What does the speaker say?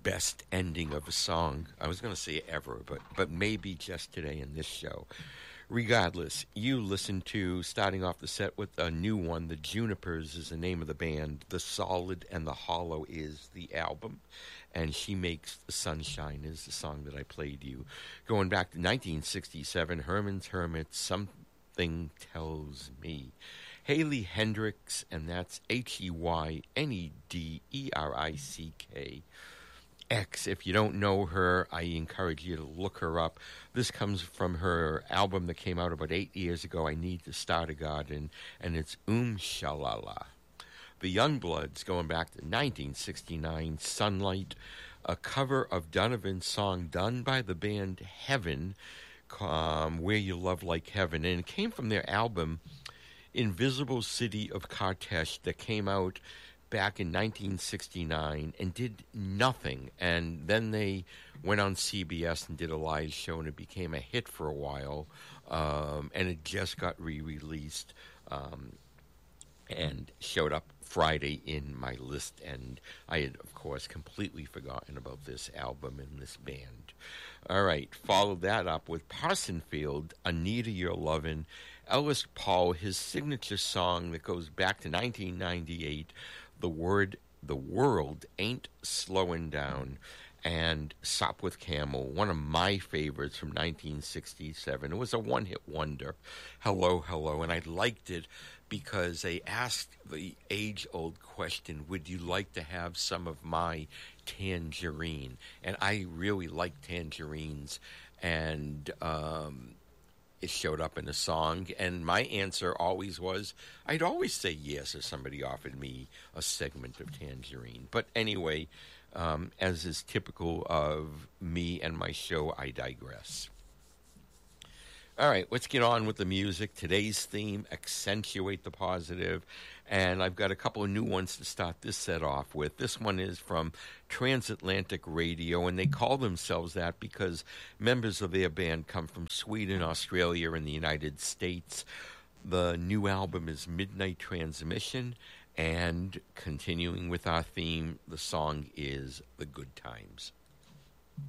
best ending of a song. I was going to say ever, but maybe just today in this show. Regardless, you listen to, starting off the set with a new one, The Junipers is the name of the band. The Solid and the Hollow is the album. And She Makes the Sunshine is the song that I played you. Going back to 1967, Herman's Hermits, Something Tells Me. Haley Hendricks, and that's Heynederick. If you don't know her, I encourage you to look her up. This comes from her album that came out about 8 years ago, I Need to Start a Garden, and it's Shalala. The Youngbloods, going back to 1969, Sunlight, a cover of Donovan's song done by the band Heaven, Where You Love Like Heaven, and it came from their album Invisible City of Kartesh that came out back in 1969 and did nothing. And then they went on CBS and did a live show, and it became a hit for a while. And it just got re-released and showed up Friday in my list. And I had, of course, completely forgotten about this album and this band. All right, followed that up with Parsonfield, Anita Your Lovin', Ellis Paul, his signature song that goes back to 1998, The World Ain't Slowing Down, and Sopwith Camel, one of my favorites from 1967. It was a one-hit wonder, Hello, Hello, and I liked it because they asked the age-old question, would you like to have some of my tangerine? And I really like tangerines, and it showed up in a song, and my answer always was, I'd always say yes if somebody offered me a segment of tangerine. But anyway, as is typical of me and my show, I digress. All right, let's get on with the music. Today's theme, Accentuate the Positive, and I've got a couple of new ones to start this set off with. This one is from Transatlantic Radio, and they call themselves that because members of their band come from Sweden, Australia, and the United States. The new album is Midnight Transmission, and continuing with our theme, the song is The Good Times.